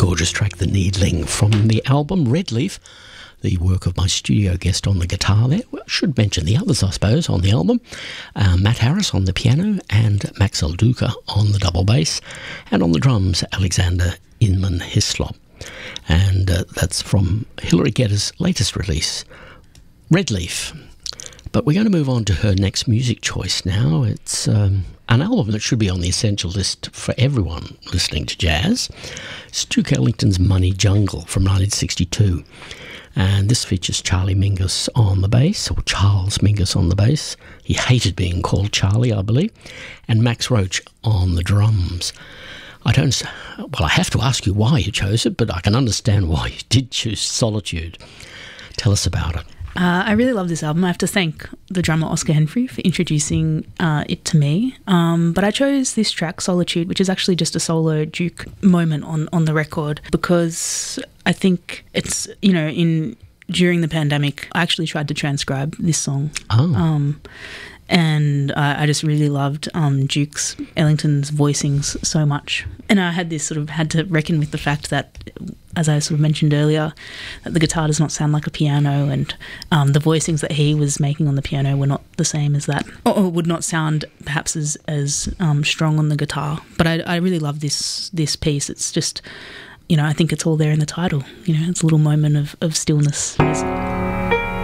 Gorgeous track, The Needling, from the album Red Leaf, the work of my studio guest on the guitar there. Well, I should mention the others, I suppose, on the album. Matt Harris on the piano and Max El Duca on the double bass. And on the drums, Alexander Inman Hislop. And that's from Hilary Geddes' latest release, Red Leaf. But we're going to move on to her next music choice now. It's an album that should be on the essential list for everyone listening to jazz. It's Duke Ellington's Money Jungle from 1962. And this features Charlie Mingus on the bass, or Charles Mingus on the bass. He hated being called Charlie, I believe. And Max Roach on the drums. I have to ask you why you chose it, but I can understand why you did choose Solitude. Tell us about it. I really love this album. I have to thank the drummer Oscar Henfrey for introducing it to me. But I chose this track, Solitude, which is actually just a solo Duke moment on the record, because I think it's, during the pandemic, I actually tried to transcribe this song. Oh. And I just really loved Duke's Ellington's voicings so much. And I had to reckon with the fact that, as I sort of mentioned earlier, that the guitar does not sound like a piano, and the voicings that he was making on the piano were not the same as that, or would not sound perhaps as strong on the guitar. But I really love this piece. It's just, I think it's all there in the title. It's a little moment of stillness.